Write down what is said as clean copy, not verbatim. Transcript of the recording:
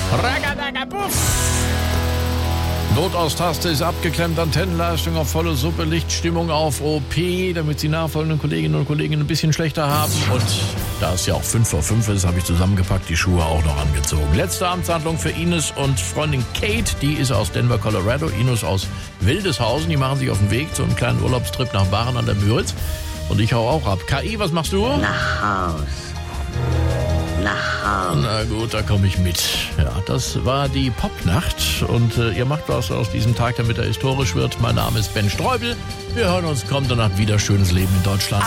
Notaustaste ist abgeklemmt, Antennenleistung auf volle Suppe, Lichtstimmung auf OP, damit die nachfolgenden Kolleginnen und Kollegen ein bisschen schlechter haben. Und da es ja auch 5:05 ist, habe ich zusammengepackt, die Schuhe auch noch angezogen. Letzte Amtshandlung für Ines und Freundin Kate, die ist aus Denver, Colorado. Ines aus Wildeshausen, die machen sich auf den Weg zu einem kleinen Urlaubstrip nach Waren an der Müritz. Und ich hau auch ab. KI, was machst du? Nach Haus. Na gut, da komme ich mit. Ja, das war die Popnacht und ihr macht was aus diesem Tag, damit er historisch wird. Mein Name ist Ben Streubel. Wir hören uns kommende Nacht wieder. Schönes Leben in Deutschland.